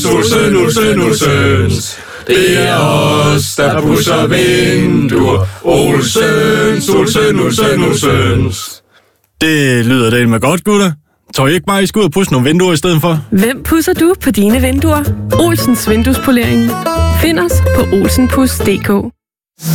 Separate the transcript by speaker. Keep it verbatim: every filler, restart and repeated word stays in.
Speaker 1: Olsen, Olsen, Olsens. Det er os, der pudser vinduer. Olsen, Olsen, Olsen, Olsens.
Speaker 2: Det lyder da med godt, gutter. Tror I ikke bare, I skal ud og pudse nogle vinduer i stedet for?
Speaker 3: Hvem pudser du på dine vinduer? Olsens Vinduespolering. Find os på olsenpus punktum d k.